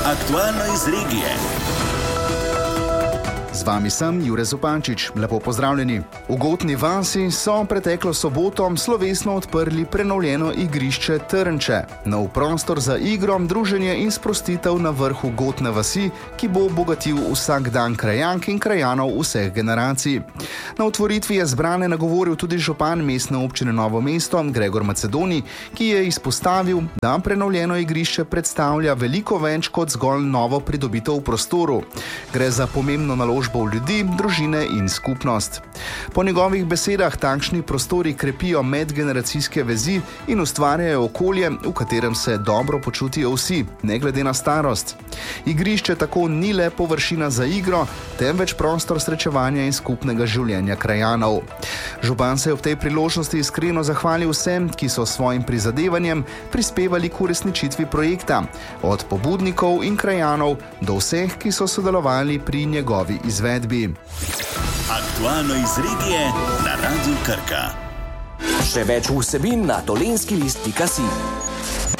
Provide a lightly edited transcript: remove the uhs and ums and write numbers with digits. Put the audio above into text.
Aktualno iz regije. Z vami sem Jure Zupančič. Lepo pozdravljeni. V Gotni vasi so preteklo soboto slovesno odprli prenovljeno igrišče Trnče. Nov prostor za igro, druženje in sprostitev na vrhu Gotne vasi, ki bo obogatil vsak dan krajank in krajanov vseh generacij. Na otvoritvi je zbrane nagovoril tudi župan mestne občine Novo mesto Gregor Macedoni, ki je izpostavil, da prenovljeno igrišče predstavlja veliko več kot zgolj novo pridobitev v prostoru. Gre za pomembno naložbo v ljudi, družine in skupnost. Po njegovih besedah takšni prostori krepijo medgeneracijske vezi in ustvarjajo okolje, v katerem se dobro počutijo vsi, ne glede na starost. Igrišče tako ni le površina za igro, temveč prostor srečevanja in skupnega življenja krajanov. Župan se je ob tej priložnosti iskreno zahvalil vsem, ki so s svojim prizadevanjem prispevali k uresničitvi projekta, od pobudnikov in krajanov do vseh, ki so sodelovali pri njegovi izvedbi. Aktualno iz regije na Radiu Krka. Še več vsebin na dolenskilist.si.